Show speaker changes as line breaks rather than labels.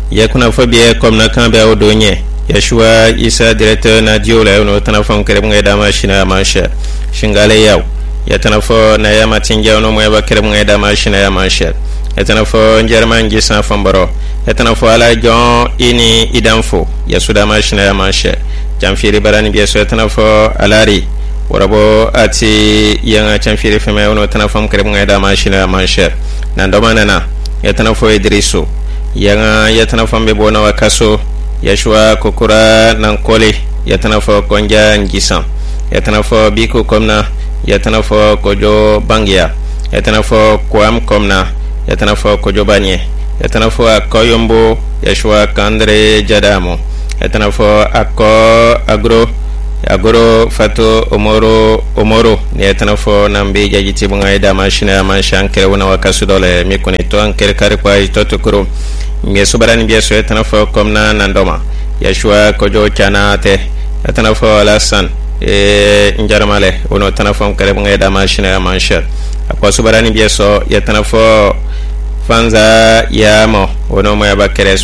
ya kuna fobie comme na kan be odonye Yeshua Isa directeur na diola no tanafon kere mu da machine manche shingale yaw ya tanafo na ya matinja no mu ba kere mu da machine ya manche ya tanafo njerman gi san fomboro ya tanafo ala jon ini idanfo ya suda machine ya manche jamfiri barani bi so tanafo alari warabo ati yanga chamfiri feme no tanafo kere mu da machine ya manche nando manana ya tanafo Idrisu yanga ya tanafo be bona wakaso Yeshua kokura nankole yatanafo konja ngisan yatanafo biko komna yatanafo kojo bangia yatanafo kwam komna yatanafo kojo banye yatanafo akoyombo Yeshua kandre jadamo yatanafo agro fato omoro ne yatanafo nambe jajiti bunga ida mashina manshan kere wana wakasu dole mikoni to ankere kare kwa itotokuro nge subarani biya so yatanafo komna nandoma Yeshua kojo chana te yatanafo alasan njarmale wono tanafo kare bunga da mashina ya manshat akwa subarani biya so yatanafo fanza yamo wono mo yabakere